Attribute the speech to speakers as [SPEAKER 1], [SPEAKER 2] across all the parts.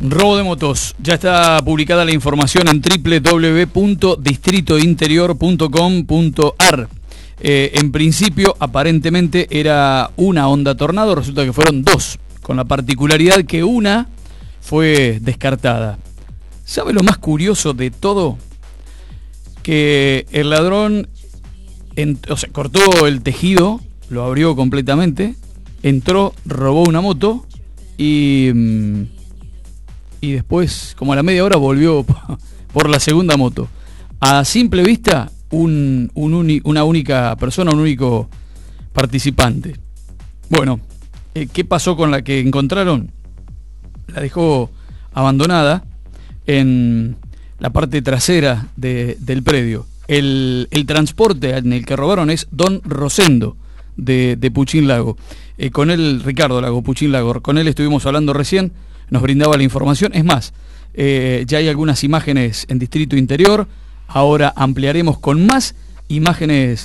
[SPEAKER 1] Robo de motos. Ya está publicada la información en www.distritointerior.com.ar. En principio, aparentemente, era una Honda Tornado. Resulta que fueron dos, con la particularidad que una fue descartada. ¿Sabe lo más curioso de todo? Que el ladrón cortó el tejido, lo abrió completamente, entró, robó una moto y después, como a la media hora, volvió por la segunda moto. A simple vista, una única persona, un único participante. Bueno, ¿qué pasó con la que encontraron? La dejó abandonada en la parte trasera del predio. El transporte en el que robaron es Don Rosendo, de Puchín Lago. Con él, Ricardo Lago, Puchín Lago, con él estuvimos hablando recién, nos brindaba la información. Es más, ya hay algunas imágenes en Distrito Interior. Ahora ampliaremos con más imágenes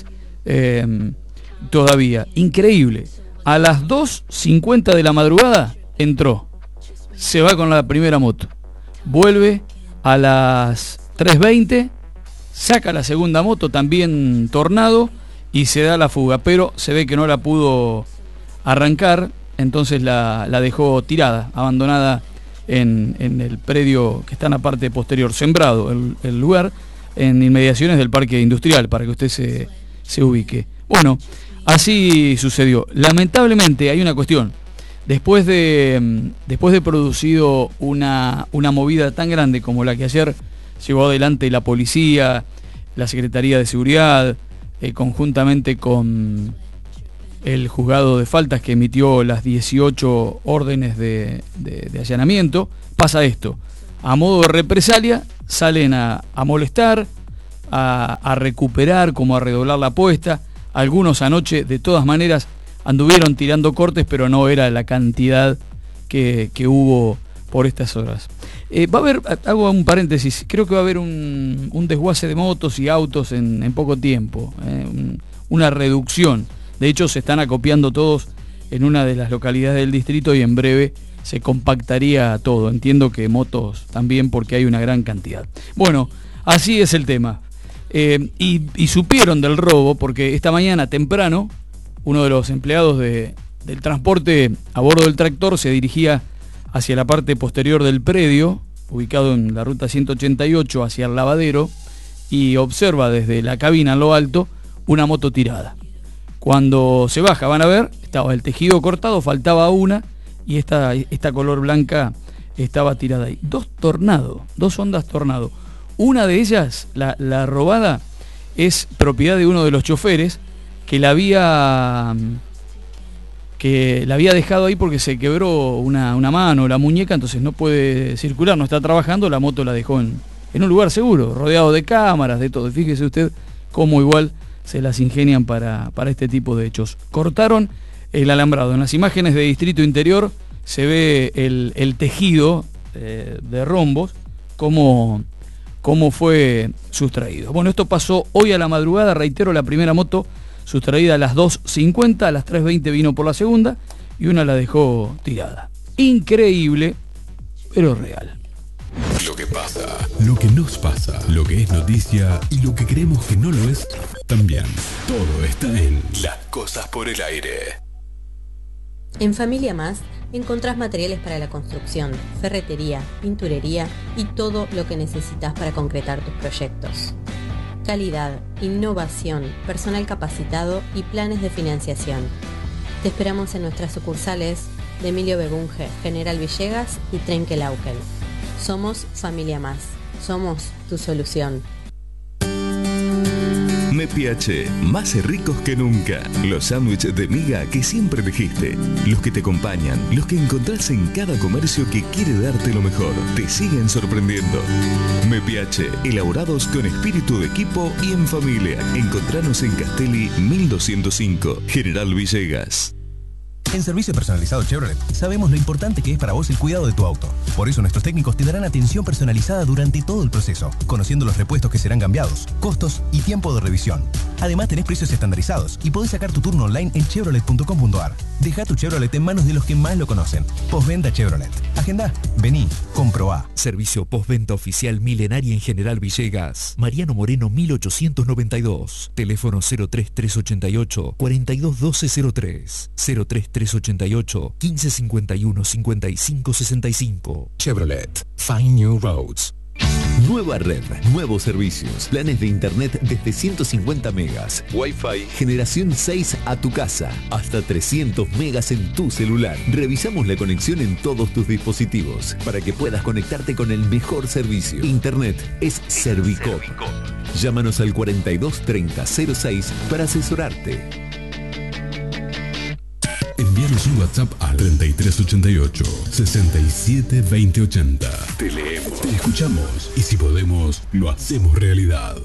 [SPEAKER 1] todavía. Increíble. A las 2:50 de la madrugada entró. Se va con la primera moto. Vuelve a las 3:20. Saca la segunda moto, también Tornado, y se da la fuga. Pero se ve que no la pudo arrancar. Entonces la dejó tirada, abandonada en el predio que está en la parte posterior. Sembrado el lugar, en inmediaciones del parque industrial, para que usted se ubique. Bueno, así sucedió. Lamentablemente hay una cuestión. Después de producido una movida tan grande como la que ayer llevó adelante la policía, la Secretaría de Seguridad, conjuntamente con el juzgado de faltas que emitió las 18 órdenes de allanamiento, pasa esto. A modo de represalia, salen a molestar, a recuperar, como a redoblar la apuesta. Algunos anoche, de todas maneras, anduvieron tirando cortes, pero no era la cantidad que hubo por estas horas. Va a haber, hago un paréntesis, creo que va a haber un desguace de motos y autos en poco tiempo, una reducción. De hecho, se están acopiando todos en una de las localidades del distrito y en breve se compactaría todo. Entiendo que motos también, porque hay una gran cantidad. Bueno, así es el tema. Y supieron del robo porque esta mañana temprano uno de los empleados del transporte a bordo del tractor se dirigía hacia la parte posterior del predio, ubicado en la ruta 188 hacia el lavadero, y observa desde la cabina en lo alto una moto tirada. Cuando se baja, van a ver, estaba el tejido cortado, faltaba una, y esta color blanca estaba tirada ahí. Dos Hondas Tornado. Una de ellas, la robada, es propiedad de uno de los choferes que la había dejado ahí porque se quebró una mano, la muñeca, entonces no puede circular, no está trabajando, la moto la dejó en un lugar seguro, rodeado de cámaras, de todo. Fíjese usted cómo igual se las ingenian para este tipo de hechos. Cortaron el alambrado. En las imágenes de Distrito Interior se ve el tejido de rombos, cómo fue sustraído. Bueno, esto pasó hoy a la madrugada, reitero, la primera moto sustraída a las 2:50, a las 3:20 vino por la segunda y una la dejó tirada. Increíble, pero real.
[SPEAKER 2] Lo que pasa, lo que nos pasa, lo que es noticia y lo que creemos que no lo es también. Todo está en Las Cosas por el Aire.
[SPEAKER 3] En Familia Más encontrás materiales para la construcción, ferretería, pinturería y todo lo que necesitas para concretar tus proyectos. Calidad, innovación, personal capacitado y planes de financiación. Te esperamos en nuestras sucursales de Emilio Begunge, General Villegas y Trenquelauquen. Somos Familia Más. Somos tu solución.
[SPEAKER 4] MPH, más ricos que nunca. Los sándwiches de miga que siempre elegiste. Los que te acompañan, los que encontrás en cada comercio que quiere darte lo mejor. Te siguen sorprendiendo. MPH, elaborados con espíritu de equipo y en familia. Encontranos en Castelli 1205, General Villegas.
[SPEAKER 5] En Servicio Personalizado Chevrolet sabemos lo importante que es para vos el cuidado de tu auto. Por eso nuestros técnicos te darán atención personalizada durante todo el proceso, conociendo los repuestos que serán cambiados, costos y tiempo de revisión. Además tenés precios estandarizados y podés sacar tu turno online en chevrolet.com.ar. Deja tu Chevrolet en manos de los que más lo conocen. Postventa Chevrolet. Agenda, vení, comprobá.
[SPEAKER 6] Servicio postventa oficial Milenaria en General Villegas. Mariano Moreno 1892. Teléfono 03388 421203. 03388 1551 5565.
[SPEAKER 2] Chevrolet. Find New Roads.
[SPEAKER 4] Nueva red, nuevos servicios, planes de internet desde 150 megas, Wi-Fi generación 6 a tu casa, hasta 300 megas en tu celular. Revisamos la conexión en todos tus dispositivos para que puedas conectarte con el mejor servicio. Internet es Servicop. Llámanos al 423006 para asesorarte.
[SPEAKER 2] Envíanos un WhatsApp al 3388 67 20 80. Te leemos, te escuchamos y si podemos, lo hacemos realidad.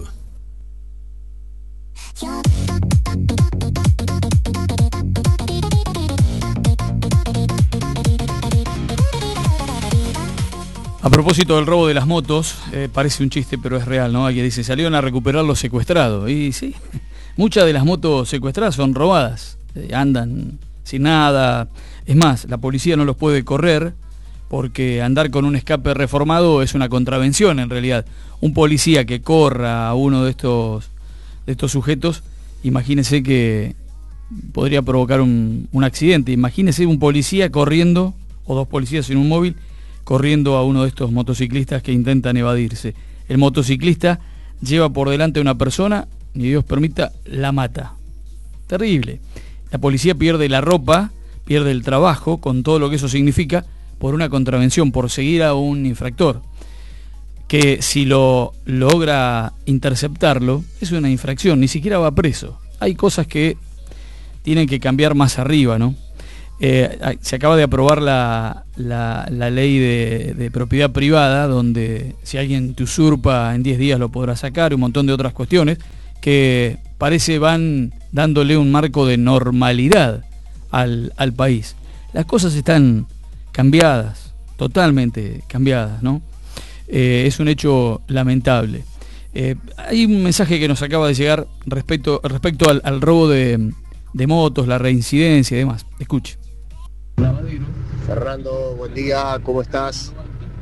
[SPEAKER 1] A propósito del robo de las motos, parece un chiste pero es real, ¿no? Alguien dice, salieron a recuperar lo secuestrado. Y sí, muchas de las motos secuestradas son robadas, andan sin nada. Es más, la policía no los puede correr porque andar con un escape reformado es una contravención en realidad. Un policía que corra a uno de estos sujetos, imagínese que podría provocar un accidente. Imagínese un policía corriendo, o dos policías en un móvil, corriendo a uno de estos motociclistas que intentan evadirse. El motociclista lleva por delante a una persona, ni Dios permita, la mata. Terrible. La policía pierde la ropa, pierde el trabajo, con todo lo que eso significa, por una contravención, por seguir a un infractor. Que si lo logra interceptarlo, es una infracción, ni siquiera va preso. Hay cosas que tienen que cambiar más arriba, ¿no? Se acaba de aprobar la ley de propiedad privada, donde si alguien te usurpa en 10 días lo podrá sacar, un montón de otras cuestiones que parece van dándole un marco de normalidad al país. Las cosas están cambiadas, totalmente cambiadas, ¿no? Es un hecho lamentable. Hay un mensaje que nos acaba de llegar respecto al robo de motos, la reincidencia y demás. Escuche.
[SPEAKER 7] Fernando, buen día, ¿cómo estás?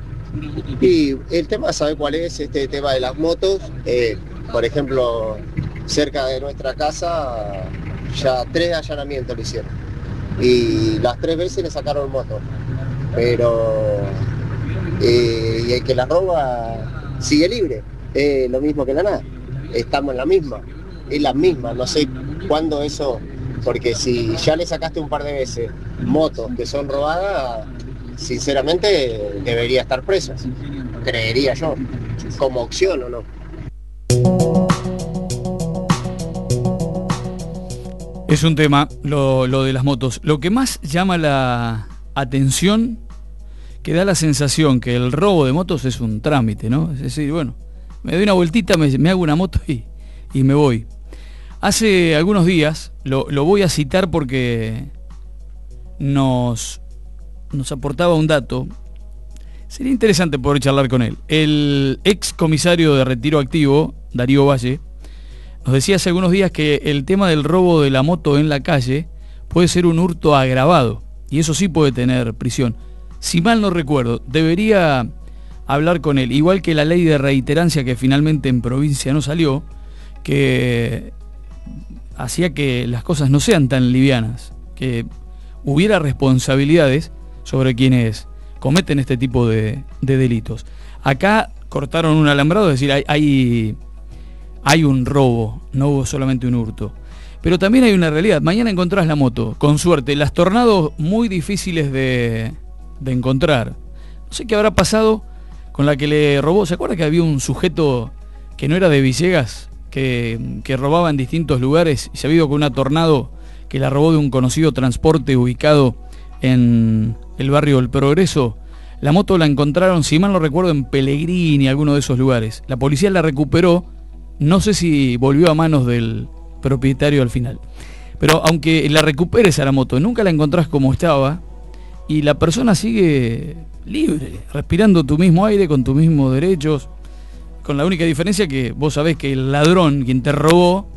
[SPEAKER 7] Y el tema, ¿sabe cuál es? Este tema de las motos. Por ejemplo, cerca de nuestra casa ya 3 allanamientos lo hicieron. Y las 3 veces le sacaron motos. Pero y el que la roba sigue libre. Lo mismo que la nada. Estamos en la misma. Es la misma. No sé cuándo eso. Porque si ya le sacaste un par de veces motos que son robadas, sinceramente debería estar preso. Creería yo. Como opción o no.
[SPEAKER 1] Es un tema, lo de las motos. Lo que más llama la atención, que da la sensación que el robo de motos es un trámite, ¿no? Es decir, bueno, me doy una vueltita, me hago una moto y me voy. Hace algunos días, lo voy a citar porque nos aportaba un dato. Sería interesante poder charlar con él. El ex comisario de Retiro Activo, Darío Valle, nos decía hace algunos días que el tema del robo de la moto en la calle puede ser un hurto agravado, y eso sí puede tener prisión. Si mal no recuerdo, debería hablar con él, igual que la ley de reiterancia que finalmente en provincia no salió, que hacía que las cosas no sean tan livianas, que hubiera responsabilidades sobre quienes cometen este tipo de delitos. Acá cortaron un alambrado, es decir, hay un robo, no hubo solamente un hurto. Pero también hay una realidad. Mañana encontrás la moto, con suerte. Las Tornados muy difíciles de encontrar. No sé qué habrá pasado con la que le robó. ¿Se acuerda que había un sujeto que no era de Villegas, que robaba en distintos lugares y se ha ido con una Tornado que la robó de un conocido transporte ubicado en el barrio del Progreso? La moto la encontraron, si mal no recuerdo, en Pellegrini, alguno de esos lugares. La policía la recuperó. No sé si volvió a manos del propietario al final. Pero aunque la recuperes a la moto, nunca la encontrás como estaba y la persona sigue libre, respirando tu mismo aire, con tus mismos derechos, con la única diferencia que vos sabés que el ladrón, quien te robó,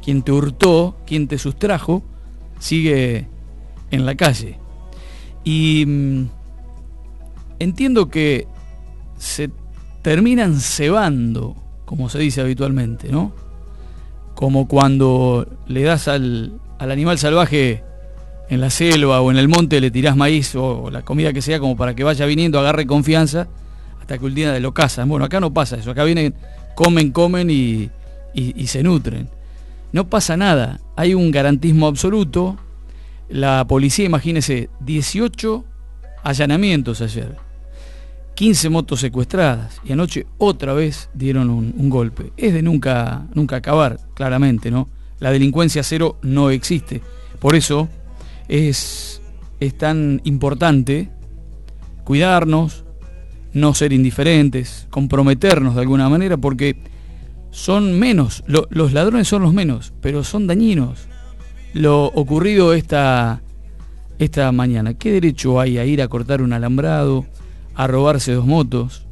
[SPEAKER 1] quien te hurtó, quien te sustrajo, sigue en la calle. Y entiendo que se terminan cebando, como se dice habitualmente, ¿no? Como cuando le das al animal salvaje en la selva o en el monte, le tirás maíz o la comida que sea como para que vaya viniendo, agarre confianza, hasta que un día lo cazan. Bueno, acá no pasa eso, acá vienen, comen y se nutren. No pasa nada, hay un garantismo absoluto. La policía, imagínese, 18 allanamientos ayer, 15 motos secuestradas, y anoche otra vez dieron un golpe. Es de nunca acabar, claramente, ¿no? La delincuencia cero no existe. Por eso es tan importante cuidarnos, no ser indiferentes, comprometernos de alguna manera, porque son menos, los ladrones son los menos, pero son dañinos. Lo ocurrido esta mañana, ¿qué derecho hay a ir a cortar un alambrado, a robarse 2 motos?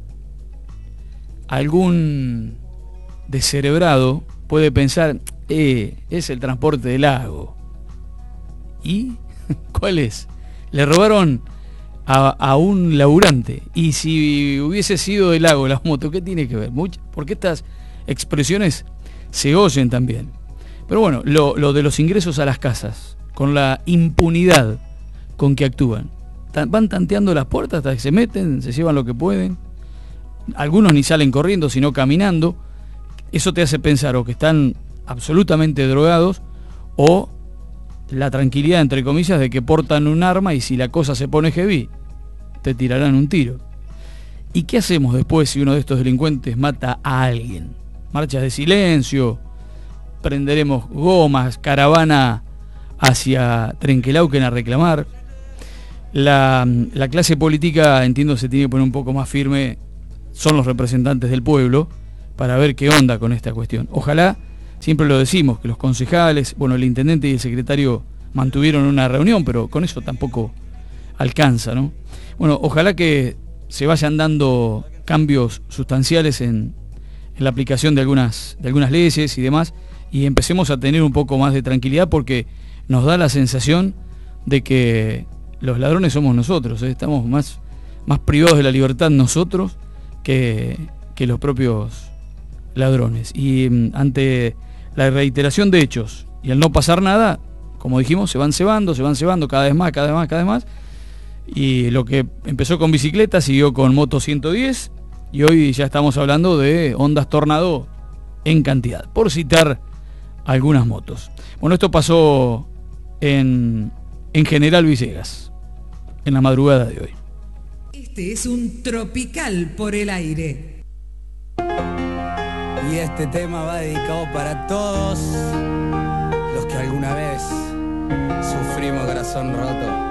[SPEAKER 1] Algún descerebrado puede pensar, es el transporte del lago. ¿Y cuál es? Le robaron a un laburante. Y si hubiese sido del lago las motos, ¿qué tiene que ver? Porque estas expresiones se oyen también. Pero bueno, lo de los ingresos a las casas, con la impunidad con que actúan. Van tanteando las puertas hasta que se meten, se llevan lo que pueden. Algunos ni salen corriendo, sino caminando. Eso te hace pensar o que están absolutamente drogados, o la tranquilidad, entre comillas, de que portan un arma y si la cosa se pone heavy, te tirarán un tiro. ¿Y qué hacemos después si uno de estos delincuentes mata a alguien? Marchas de silencio, prenderemos gomas, caravana hacia Trenquelauquen a reclamar. La clase política, entiendo, se tiene que poner un poco más firme, son los representantes del pueblo, para ver qué onda con esta cuestión. Ojalá, siempre lo decimos, que los concejales, bueno, el intendente y el secretario mantuvieron una reunión, pero con eso tampoco alcanza, ¿no? Bueno, ojalá que se vayan dando cambios sustanciales en la aplicación de algunas leyes y demás, y empecemos a tener un poco más de tranquilidad, porque nos da la sensación de que los ladrones somos nosotros, ¿eh? Estamos más privados de la libertad nosotros que los propios ladrones. Y ante la reiteración de hechos y al no pasar nada, como dijimos, se van cebando cada vez más. Y lo que empezó con bicicleta siguió con Moto 110, y hoy ya estamos hablando de Hondas Tornado en cantidad, por citar algunas motos. Bueno, esto pasó en General Villegas en la madrugada de hoy.
[SPEAKER 8] Este es un tropical por el aire.
[SPEAKER 9] Y este tema va dedicado para todos los que alguna vez sufrimos corazón roto.